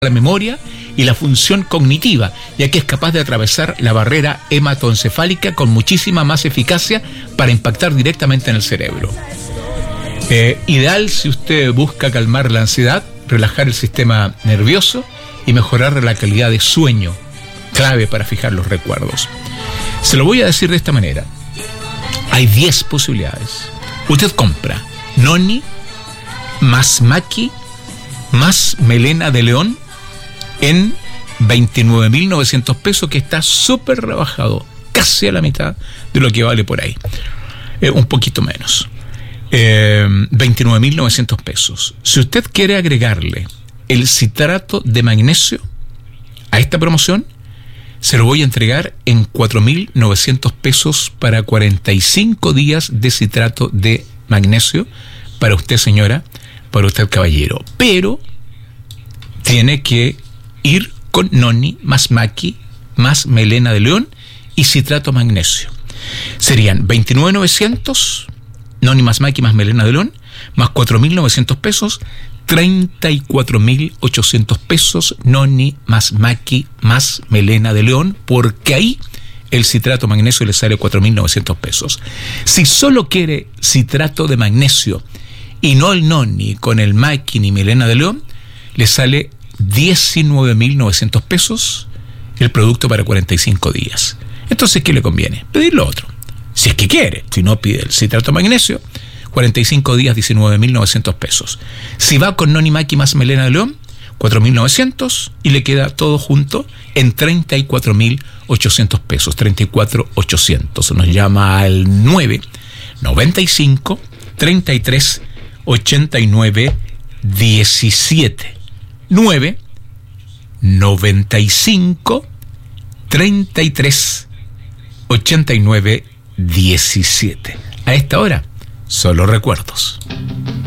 la memoria y la función cognitiva, ya que es capaz de atravesar la barrera hematoencefálica con muchísima más eficacia para impactar directamente en el cerebro. Ideal si usted busca calmar la ansiedad, relajar el sistema nervioso y mejorar la calidad de sueño, clave para fijar los recuerdos. Se lo voy a decir de esta manera: hay 10 posibilidades. Usted compra Noni más Maqui más Melena de León en 29.900 pesos, que está súper rebajado, casi a la mitad de lo que vale por ahí, un poquito menos, 29.900 pesos. Si usted quiere agregarle el citrato de magnesio a esta promoción, se lo voy a entregar en 4.900 pesos para 45 días de citrato de magnesio para usted, señora, para usted, caballero. Pero tiene que ir con Noni más Maqui más Melena de León y citrato magnesio. Serían 29.900 Noni más Maqui más Melena de León, más 4.900 pesos, 34.800 pesos Noni más Maqui más Melena de León, porque ahí el citrato magnesio le sale 4.900 pesos. Si solo quiere citrato de magnesio y no el Noni con el Maqui ni Melena de León, le sale 19.900 pesos el producto para 45 días. Entonces, ¿qué le conviene? Pedir lo otro, si es que quiere. Si no, pide el citrato magnesio, 45 días, 19.900 pesos. Si va con Noni Maqui más Melena de León, 4.900, y le queda todo junto en 34.800 pesos. 34.800. Nos llama al 995 33 89 17. 995 33 89 17. A esta hora, solo recuerdos.